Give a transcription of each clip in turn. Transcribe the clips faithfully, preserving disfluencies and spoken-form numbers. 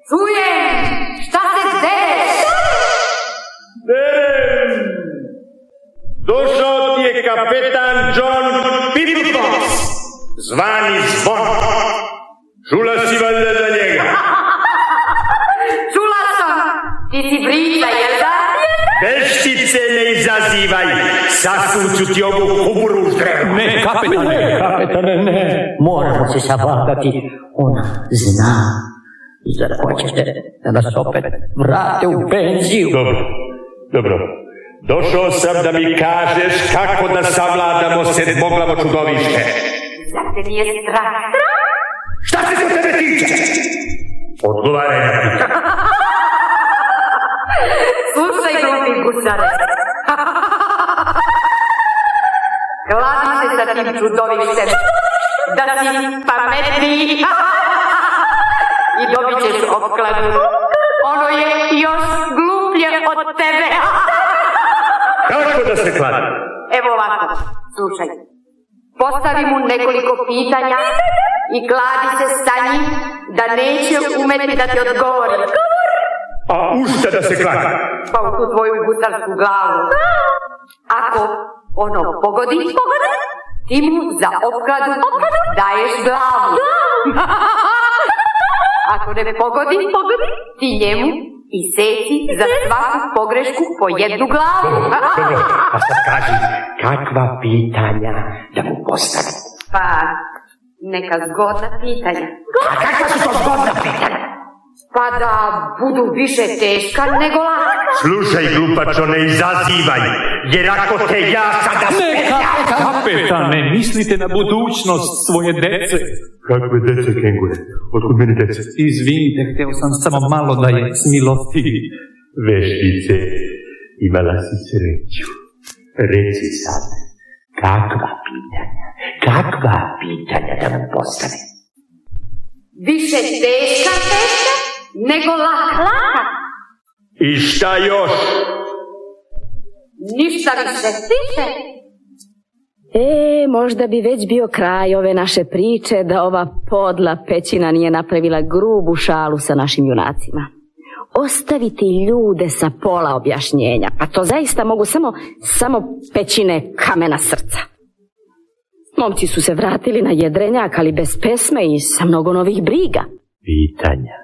Čujem! Šta se dereš? Derem! Došao ti je kapetan John Pittlefox, zvani Zvon. Čula si valjda za njega? Čula sam! Ti si briza, jel da? Veštice ne izazivaj, sasuću ti ovu kuburu u ždrevu. Ne, kapetane, Kapetane, ne. Moramo se savladati. Ona zna. Zar hoćete da nas opet vrate u penziju? Dobro, dobro. Došao sam da mi kažeš kako da savladamo sedmoglavo čudovište. Zar te nije strah? Šta se to tebe tiče? Odgovaraj na pitanje. Slušaj, glupi gusare. Kladi se sa tim čudovištem, da si pametniji i dobit ćeš opkladu. Ono je još gluplje od tebe. Kako da se kladi? Evo ovako, slušaj. Postavi mu nekoliko pitanja i kladi se sa njim da neće umeti da ti odgovori. A u šta da se kladi? Pa u tu tvoju gusarsku glavu. Ako ono pogodi, ti mu za opkladu daješ glavu. Ako ne pogodi, ti njemu iseci za svaku pogrešku po jednu glavu. Dobro, a sad kaži, kakva pitanja da mu postavim? Pa, neka zgodna pitanja. A kakva su to zgodna pitanja? Pa da budu više teška nego laka. Slušaj, glupačo, ne izazivaj, jer ako te ja sada spetljam... kapetane, mislite na budućnost svoje dece. Kakve dece, kengure? Otkud meni dece? Izvinite, hteo sam samo malo da je smilosti. Veštice, imala si sreću. Reci sad, kakva pitanja, kakva pitanja da mu postavim? Više teška teška nego laka. I šta još? Ništa više tiše. E, možda bi već bio kraj ove naše priče da ova podla pećina nije napravila grubu šalu sa našim junacima. Ostaviti ljude sa pola objašnjenja, pa to zaista mogu samo, samo pećine kamena srca. Momci su se vratili na jedrenjak, ali bez pesme i sa mnogo novih briga. Pitanja,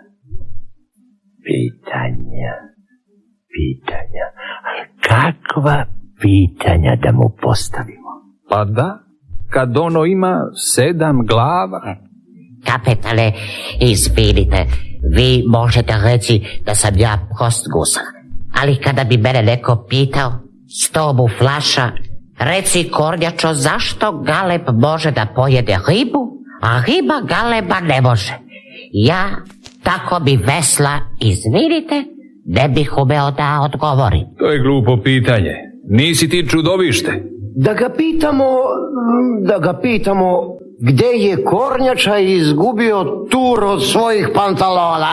pitanja, pitanja, ali kakva pitanja da mu postavimo? Pa da, kad ono ima sedam glava. Kapetane, izvinite, vi možete reći da sam ja prost gusar, ali kada bi mene neko pitao, sto mu flaša, reci Kornjačo, zašto galeb može da pojede ribu, a riba galeba ne može? Ja, tako bi vesla, izvinite, ne bih umeo da odgovorim. To je glupo pitanje. Nisi ti čudovište. Da ga pitamo, da ga pitamo gde je Kornjača izgubio tur od svojih pantalona.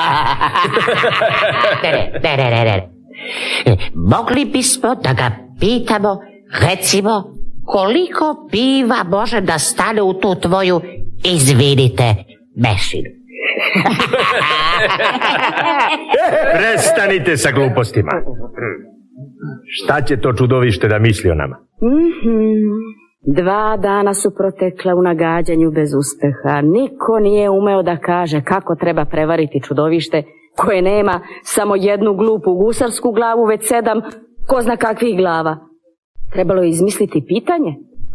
ne, ne, ne, ne, ne. Mogli bismo da ga pitamo, recimo, koliko piva može da stane u tu tvoju, izvinite, mešinu. Prestanite sa glupostima. Šta će to čudovište da misli o nama? Mm-hmm. Dva dana su protekla u nagađanju bez uspeha. Niko nije umeo da kaže kako treba prevariti čudovište koje nema samo jednu glupu gusarsku glavu, već sedam ko zna kakvih glava. Trebalo je izmisliti pitanje.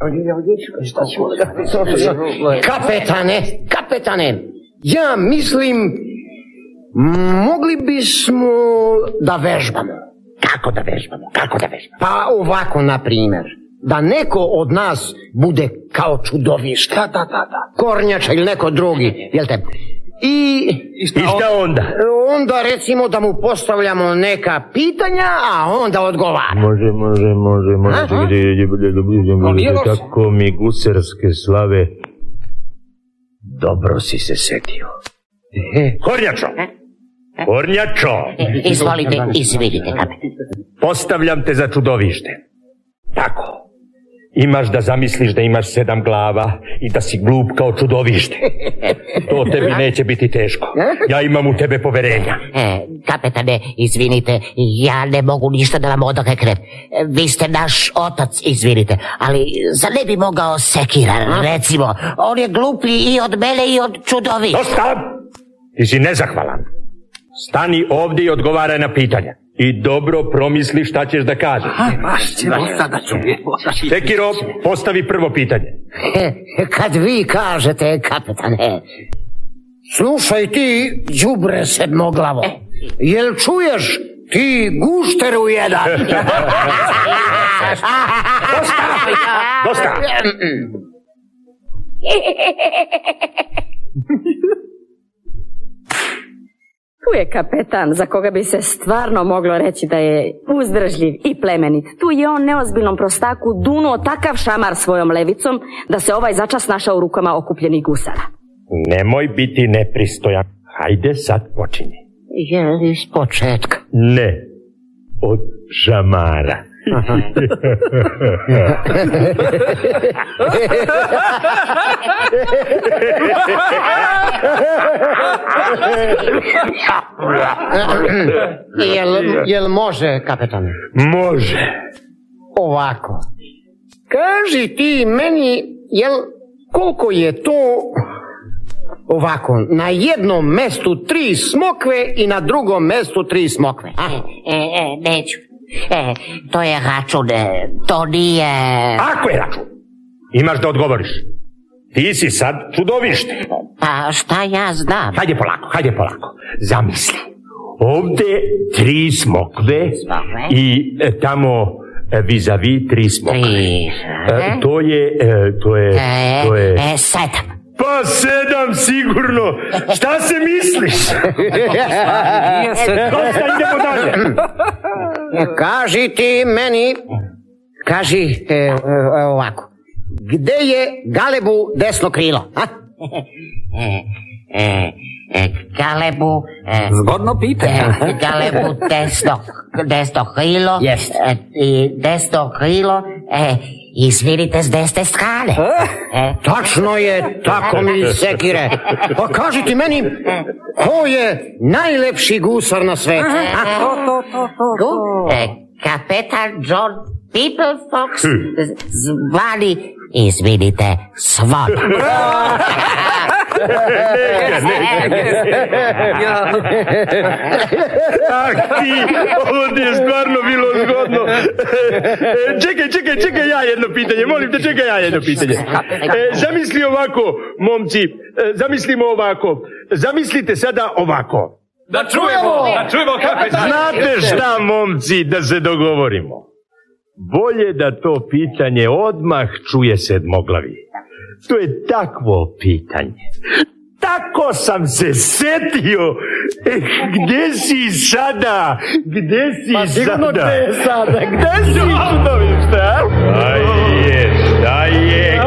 Kapetane, kapetane, ja mislim mogli bismo da vežbamo. Kako da vežbamo, kako da vežbamo? Pa ovako, na primjer, da neko od nas bude kao čudovište. Da, da, da, da. Kornjača ili neko drugi, jel te? I, I šta onda? Onda recimo da mu postavljamo neka pitanja, a onda odgovara. Može, može, može, može. Kako mi gusarske slave. Dobro si se setio. Kornjačo! Kornjačo! Izvolite, izvidite, kapetan. Postavljam te za čudovište. Tako. Imaš da zamisliš da imaš sedam glava i da si glup kao čudovište. To tebi neće biti teško. Ja imam u tebe poverenja. E, kapetane, izvinite, ja ne mogu ništa da vam odreknem. Vi ste naš otac, izvinite, ali za ne bi mogao Sekira, recimo. On je gluplji i od mene i od čudovišta. Dosta! Ti si nezahvalan. Stani ovdje i odgovaraj na pitanja. I dobro promisli šta ćeš da kažeš. Baš ćemo sada čujemo. Sekiro, postavi prvo pitanje. Kad vi kažete, kapetane, slušaj ti, đubre sedmoglavo, jel čuješ ti gušteru jedan? Dosta! Dosta! Tu je kapetan za koga bi se stvarno moglo reći da je uzdržljiv i plemenit. Tu je on neozbiljnom prostaku dunuo takav šamar svojom levicom da se ovaj začas našao u rukama okupljenih gusara. Nemoj biti nepristojan. Hajde sad počinji. Je iz početka. Ne, od šamara. Jel, jel može, kapetane? Može. Ovako. Kaži ti meni, jel, koliko je to ovako, na jednom mestu tri smokve i na drugom mestu tri smokve? E, e, e, neću. E, to je račun, e, to nije... Ako je račun, imaš da odgovoriš. Ti si sad čudovište. Pa šta ja znam? Hajde polako, hajde polako. Zamisli. Ovde tri smokve i e, tamo e, vis-a-vis tri smokve. Tri. E, to je, e, to je, E, to je... e, sedam. Pa sedam sigurno. Šta se misliš? Dosta, idemo dalje. Kaži ti meni, kaži e, e, ovako, gde je Galebu desno krilo? A? E, e, e, Galebu... E, Zgodno pitanje. e, Galebu desno, desno krilo. Jest. E, i desno krilo, e, izvinite s desne strane. E, Tačno je, tako mi Sekire. Pa kaži ti meni, ko je najlepši gusar na svetu? A? Gu- e, kapetan John Peoplefox, zvani, izvinite, Svon. Ah ti, ovo ti je stvarno bilo zgodno. Čekaj, čekaj, čekaj ja jedno pitanje, molim te, čekaj ja jedno pitanje. E, zamisli ovako, momci, e, zamislimo ovako. Zamislite sada ovako. Da čujemo, da čujemo kapetan. Znate šta, momci, da se dogovorimo? Bolje da to pitanje odmah čuje sedmoglavi. To je takvo pitanje. Tako sam se setio. Eh, gde si sada? Gde si Pa sigurno sada? gde je sada? Gde si čudovište? Šta je? Šta je?